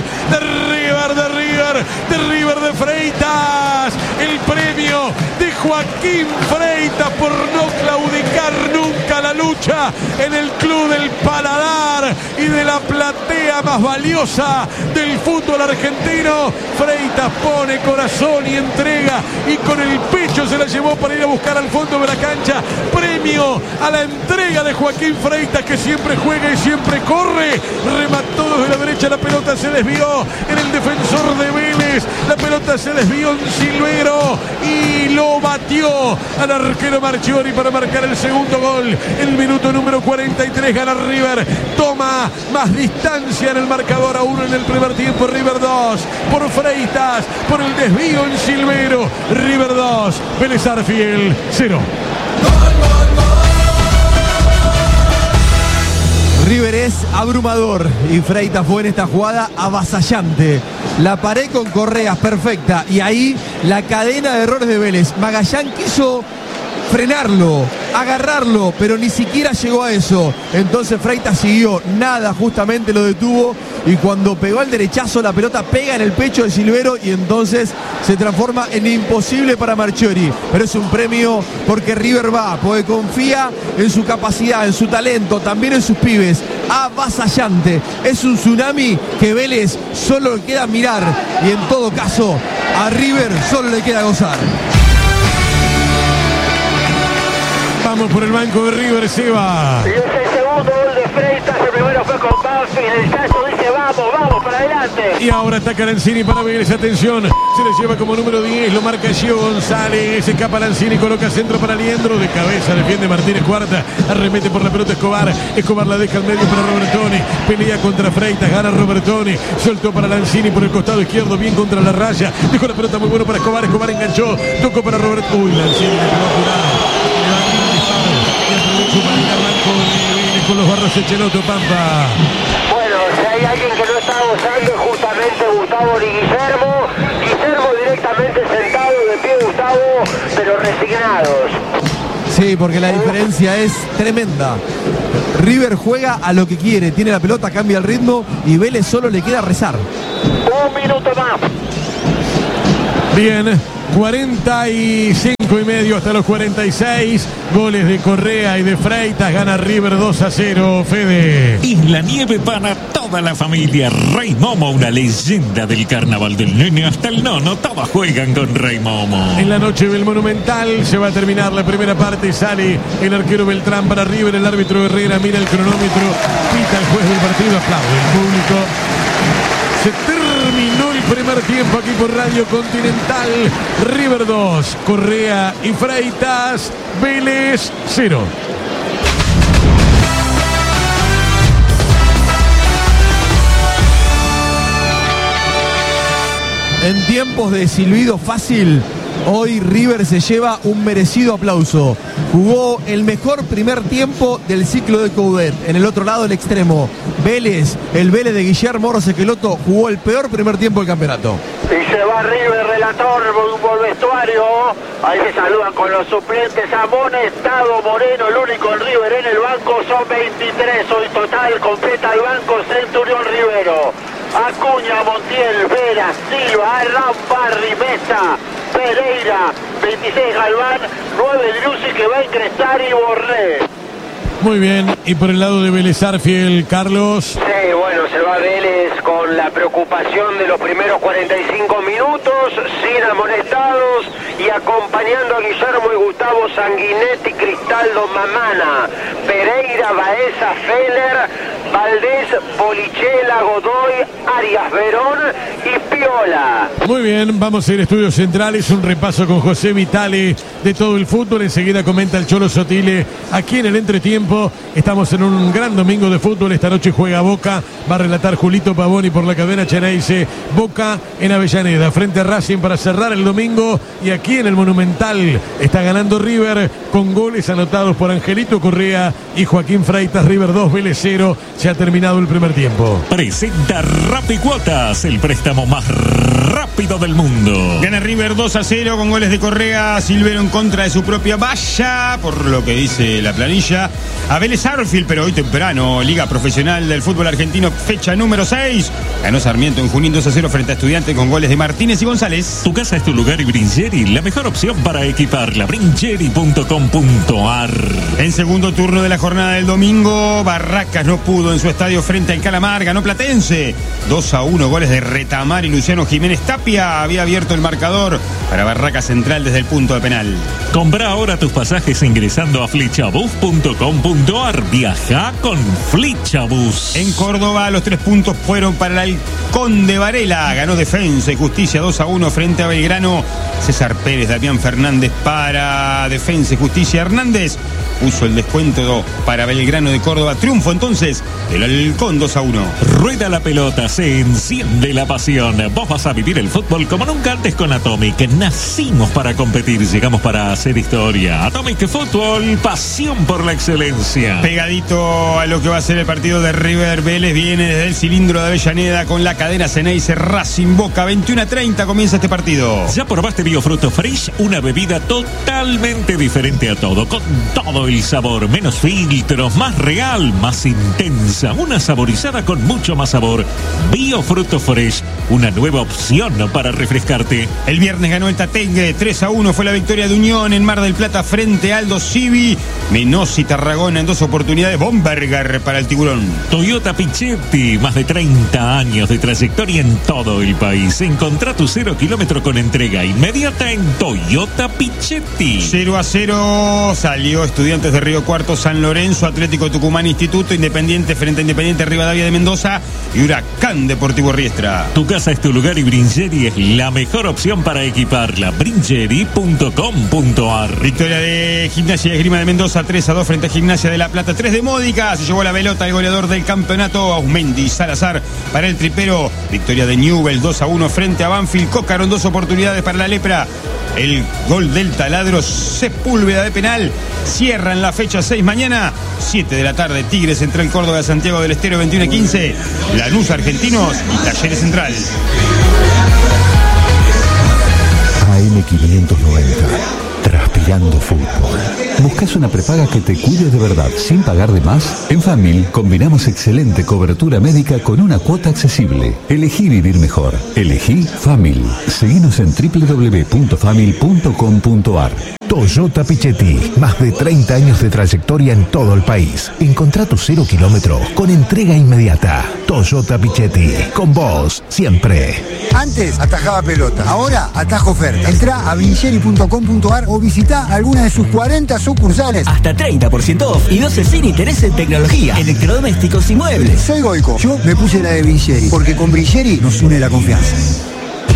de Freitas. El premio de Joaquín Freitas por no claudicar nunca la lucha en el Club del Paladar y de la platea más valiosa del fútbol argentino. Freitas pone corazón y entrega y con el pecho se la llevó para ir a buscar al fondo de la cancha. Premio a la entrega de Joaquín Freitas, que siempre juega y siempre corre. Remató desde la derecha, la pelota se desvió en el defensor de Vélez. La pelota se desvió en Silvero y lo batió al arquero Marchiori para marcar el segundo gol. El minuto número 43 gana River. Toma más distancia en el marcador, a 1 en el primer tiempo. River 2 por Freitas, por el desvío en Silvero. River 2, Vélez Sarsfield 0. River es abrumador y Freitas fue en esta jugada avasallante. La pared con Correas perfecta y ahí la cadena de errores de Vélez. Magallán quiso frenarlo, agarrarlo, pero ni siquiera llegó a eso. Entonces Freitas siguió, nada justamente lo detuvo y cuando pegó al derechazo la pelota pega en el pecho de Silvero y entonces se transforma en imposible para Marchiori. Pero es un premio porque River va, porque confía en su capacidad, en su talento, también en sus pibes. Avasallante, es un tsunami que Vélez solo le queda mirar y en todo caso a River solo le queda gozar. Vamos por el banco de River, Seba. Y es el segundo gol de Freitas. El primero fue con Banfield. El Chacho dice vamos para adelante. Y ahora ataca Lanzini para Vélez. Atención, se le lleva como número 10. Lo marca Gio González. Escapa Lanzini, coloca centro para Liendro. De cabeza defiende Martínez Cuarta. Arremete por la pelota Escobar. Escobar la deja al medio para Robertoni. Pelea contra Freitas. Gana Robertoni. Soltó para Lanzini por el costado izquierdo. Bien contra la raya. Dejó la pelota muy bueno para Escobar. Escobar enganchó. Tocó para Robertoni. Uy, Lanzini le quedó apurado. Con los barros Echeloto, Pampa. Bueno, si hay alguien que no está gozando es justamente Gustavo Di Guillermo. Guillermo directamente sentado de pie, Gustavo, pero resignados. Sí, porque la diferencia es tremenda. River juega a lo que quiere, tiene la pelota, cambia el ritmo y Vélez solo le queda rezar. Un minuto más. Bien, 45 y medio hasta los 46. Goles de Correa y de Freitas. Gana River 2-0, Fede. Isla Nieve para toda la familia. Rey Momo, una leyenda del carnaval del nene hasta el nono. Todos juegan con Rey Momo. En la noche del Monumental se va a terminar la primera parte. Sale el arquero Beltrán para River. El árbitro Herrera mira el cronómetro. Pita el juez del partido. Aplaude el público. Se terminó el primer tiempo aquí por Radio Continental. River 2, Correa y Freitas. Vélez 0. En tiempos de silbido fácil, hoy River se lleva un merecido aplauso. Jugó el mejor primer tiempo del ciclo de Coudet. En el otro lado, el extremo, Vélez, el Vélez de Guillermo Rosequeloto, jugó el peor primer tiempo del campeonato. Y se va River, relator, por vestuario. Ahí se saludan con los suplentes. Amonestado Moreno, el único en River en el banco. Son 23 hoy total. Completa el banco Centurión Rivero. Acuña, Montiel, Vera, Silva, Arrambarri, Mesa, Pereira, 26 Galván, 9 Driussi que va a ingresar y Borré. Muy bien, y por el lado de Vélez Sarsfield, Carlos. Sí, bueno, se va Vélez con la preocupación de los primeros 45 minutos, sin amonestados y acompañando a Guillermo y Gustavo Sanguinetti, Cristaldo Mamana, Pereira, Baeza, Feller, Valdés, Polichela, Godoy, Arias Verón y Piola. Muy bien, vamos a ir a Estudios Centrales, un repaso con José Vitale de todo el fútbol. Enseguida comenta el Cholo Sotile aquí en el entretiempo. Estamos en un gran domingo de fútbol. Esta noche juega Boca, va a relatar Julito Pavoni por la cadena Cheneise. Boca en Avellaneda, frente a Racing para cerrar el domingo. Y aquí en el Monumental está ganando River con goles anotados por Angelito Correa y Joaquín Freitas. River 2, Vélez 0. Se ha terminado el primer tiempo. Presenta Rapicuotas, el préstamo más rápido del mundo. Gana River 2-0 con goles de Correa, Silvero en contra de su propia valla, por lo que dice la planilla. A Vélez Sarsfield, pero hoy temprano, Liga Profesional del Fútbol Argentino, fecha número 6. Ganó Sarmiento en Junín 2-0 frente a Estudiantes con goles de Martínez y González. Tu casa es tu lugar y Bringeri, la mejor opción para equiparla. Bringeri.com.ar. En segundo turno de la jornada del domingo, Barracas no pudo en su estadio frente al Calamar, ganó Platense 2-1, goles de Retamar y Luciano Jiménez Tapia. Había abierto el marcador para Barracas Central desde el punto de penal. Compra ahora tus pasajes ingresando a flechabus.com.ar. Viaja con Flechabus. En Córdoba los 3 puntos fueron para el Halcón de Varela. Ganó Defensa y Justicia 2-1 frente a Belgrano. César Pérez, Damián Fernández para Defensa y Justicia. Hernández puso el descuento para Belgrano de Córdoba. Triunfo entonces del Halcón 2-1. Rueda la pelota, se enciende la pasión. Vos vas a vivir el fútbol como nunca antes con Atomic. Nacimos para competir, llegamos para hacer historia. Atomic Fútbol, pasión por la excelencia. Pegadito a lo que va a ser el partido de River, Vélez viene desde el cilindro de Avellaneda con la cadena Ceneice Racing Boca. 21:30 comienza este partido. ¿Ya probaste Biofruto Fresh? Una bebida totalmente diferente a todo, con todo el sabor, menos filtros, más real, más intensa, una saborizada con mucho más sabor. Biofruto Fresh, una nueva opción para refrescarte. El viernes ganó el Tatengue, 3-1 fue la victoria de Unión en Mar del Plata frente a Aldo Civi. Menossi Tarragona en 2 oportunidades, Bomberger para el Tiburón. Toyota Pichetti, más de 30 años de trayectoria en todo el país. Encontrá tu 0 kilómetro con entrega inmediata en Toyota Pichetti. 0-0 salió Estudiantes de Río Cuarto, San Lorenzo, Atlético Tucumán, Instituto, Independiente frente a Independiente Rivadavia de Mendoza y Huracán Deportivo Riestra. Tu casa es tu lugar y Bringeri es la mejor opción para equiparla. Bringeri.com.ar. Victoria de Gimnasia y Esgrima de Mendoza 3-2 frente a Gimnasia de La Plata. 3 de Módica, se llevó la pelota el goleador del campeonato, Ausmendi Salazar para el tripero. Victoria de Newell 2-1 frente a Banfield. Cócaro en 2 oportunidades para la Lepra. El gol del Taladro, Sepúlveda de penal. Cierran la fecha 6 mañana, 7 de la tarde, Tigres Central Córdoba, Santiago del Estero 21:15. Lanús Argentinos y Talleres Central. AM590, transpirando fútbol. ¿Buscas una prepaga que te cuide de verdad sin pagar de más? En Famil combinamos excelente cobertura médica con una cuota accesible. Elegí vivir mejor. Elegí Famil. Seguinos en www.famil.com.ar. Toyota Pichetti, más de 30 años de trayectoria en todo el país. Encontrá tu 0 kilómetro con entrega inmediata. Toyota Pichetti, con vos siempre. Antes atajaba pelota, ahora atajo ofertas. Entrá a bringeri.com.ar o visitá alguna de sus 40 sucursales. Hasta 30% off y 12 sin interés en tecnología, electrodomésticos y muebles. Soy Goico, yo me puse la de Bringeri, porque con Bringeri nos une la confianza.